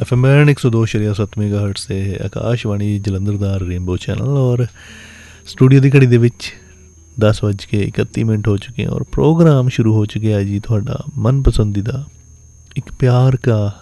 FM 102.7 megahertz से आकाशवाणी जलंधर दा rainbow channel और स्टूडियो की घड़ी दे विच 10:31 हो चुके हैं और प्रोग्राम शुरू हो चुके हैं जी थोड़ा मन पसंदीदा एक प्यार का